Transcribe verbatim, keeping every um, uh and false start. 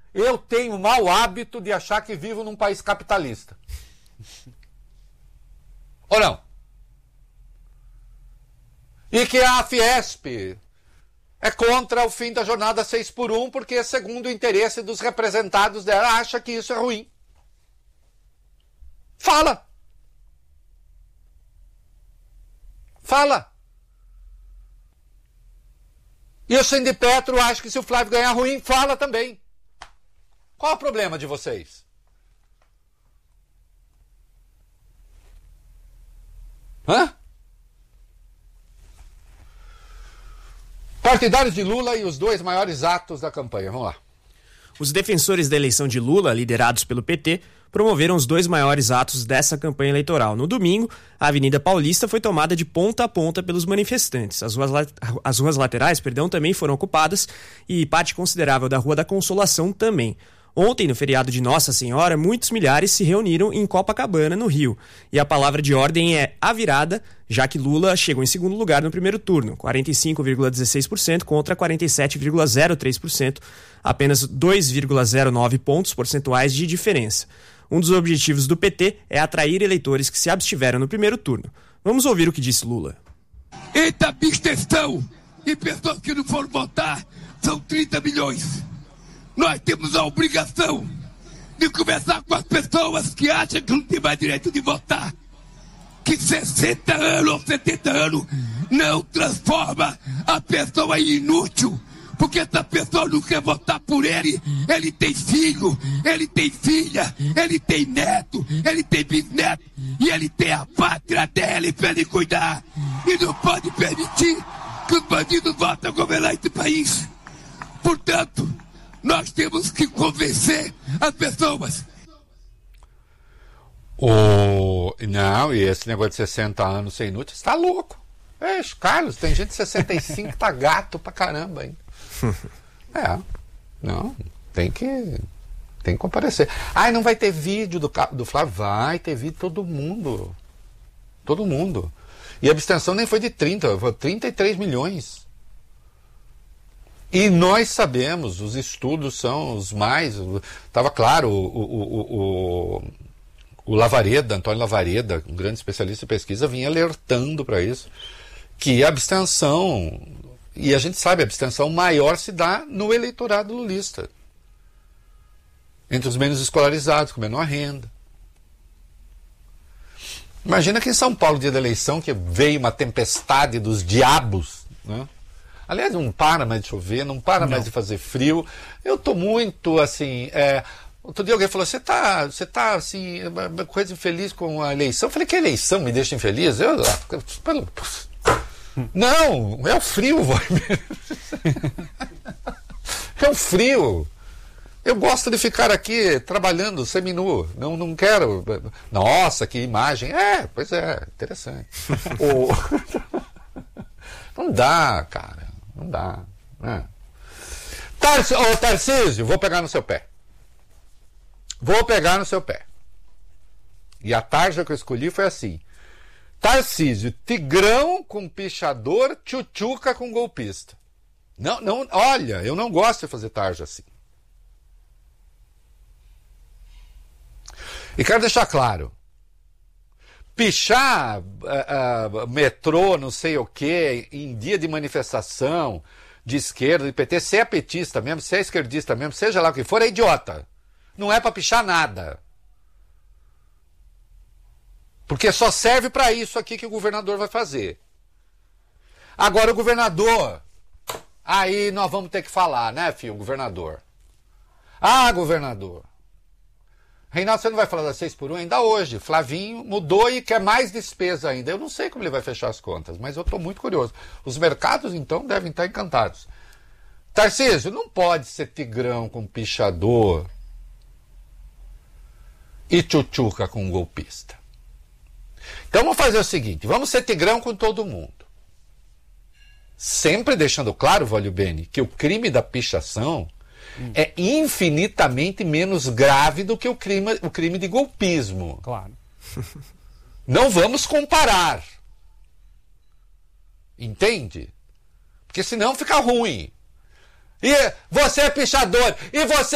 Eu tenho o mau hábito de achar que vivo num país capitalista. Ou não? E que a Fiesp é contra o fim da jornada seis por um, porque, segundo o interesse dos representados dela, acha que isso é ruim. Fala! Fala! E o Sindipetro acha que se o Flávio ganhar ruim, fala também. Qual o problema de vocês? Hã? Partidários de Lula e os dois maiores atos da campanha. Vamos lá. Os defensores da eleição de Lula, liderados pelo P T, promoveram os dois maiores atos dessa campanha eleitoral. No domingo, a Avenida Paulista foi tomada de ponta a ponta pelos manifestantes. As ruas, as ruas laterais, perdão, também foram ocupadas e parte considerável da Rua da Consolação também. Ontem, no feriado de Nossa Senhora, muitos milhares se reuniram em Copacabana, no Rio. E a palavra de ordem é a virada, já que Lula chegou em segundo lugar no primeiro turno, quarenta e cinco vírgula dezesseis por cento contra quarenta e sete vírgula zero três por cento, apenas dois vírgula zero nove pontos percentuais de diferença. Um dos objetivos do P T é atrair eleitores que se abstiveram no primeiro turno. Vamos ouvir o que disse Lula. Eita abstenção e pessoas que não foram votar são trinta milhões. Nós temos a obrigação de conversar com as pessoas que acham que não tem mais direito de votar. Que sessenta anos ou setenta anos não transforma a pessoa em inútil. Porque essa pessoa não quer votar por ele. Ele tem filho, ele tem filha, ele tem neto, ele tem bisneto. E ele tem a pátria dele para ele cuidar. E não pode permitir que os bandidos voltem a governar esse país. Portanto, nós temos que convencer as pessoas. O... Não, e esse negócio de sessenta anos ser inútil, você tá louco. É, Carlos, tem gente de sessenta e cinco que tá gato pra caramba ainda. É, não, tem que tem que comparecer. Ai, não vai ter vídeo do, do Flávio? Vai ter vídeo, todo mundo. Todo mundo. E a abstenção nem foi de trinta, foi trinta e três milhões. E nós sabemos, os estudos são os mais... Estava claro, o, o, o, o, o Lavareda, Antônio Lavareda, um grande especialista em pesquisa, vinha alertando para isso, que a abstenção, e a gente sabe, a abstenção maior se dá no eleitorado lulista, entre os menos escolarizados, com menor renda. Imagina que em São Paulo, dia da eleição, que veio uma tempestade dos diabos, né? Aliás, não para mais de chover, não para não. mais de fazer frio. Eu estou muito, assim... É... Outro dia alguém falou, você está, você tá, assim, uma coisa infeliz com a eleição? Eu falei, que eleição me deixa infeliz? Eu... Não, é o frio, é o frio. Eu gosto de ficar aqui trabalhando seminu. Não, não quero... Nossa, que imagem. É, pois é, interessante. o... Não dá, cara. Não dá. É. Tarc... Ô, Tarcísio, vou pegar no seu pé. Vou pegar no seu pé. E a tarja que eu escolhi foi assim. Tarcísio, tigrão com pichador, tchutchuca com golpista. Não, não, olha, eu não gosto de fazer tarja assim. E quero deixar claro. Pichar uh, uh, metrô, não sei o quê, em dia de manifestação de esquerda, de P T, se é petista mesmo, se é esquerdista mesmo, seja lá o que for, é idiota. Não é para pichar nada. Porque só serve para isso aqui que o governador vai fazer. Agora o governador, aí nós vamos ter que falar, né, filho, governador? Ah, governador. Reinaldo, você não vai falar da seis por um ainda hoje. Flavinho mudou e quer mais despesa ainda. Eu não sei como ele vai fechar as contas, mas eu estou muito curioso. Os mercados, então, devem estar encantados. Tarcísio, não pode ser tigrão com pichador e tchutchuca com golpista. Então vamos fazer o seguinte, vamos ser tigrão com todo mundo. Sempre deixando claro, Valio Bene, que o crime da pichação é infinitamente menos grave do que o crime, o crime de golpismo. Claro. Não vamos comparar. Entende? Porque senão fica ruim. E você é pichador, e você